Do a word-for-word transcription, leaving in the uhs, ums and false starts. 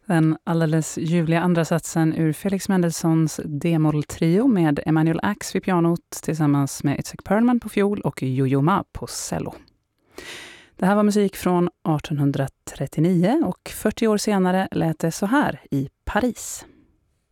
Den alldeles ljuvliga andra satsen ur Felix Mendelssohns D-moll-trio med Emanuel Ax vid pianot tillsammans med Itzhak Perlman på fiol och Yo-Yo Ma på cello. Det här var musik från artonhundratrettionio och fyrtio år senare lät det så här i Paris.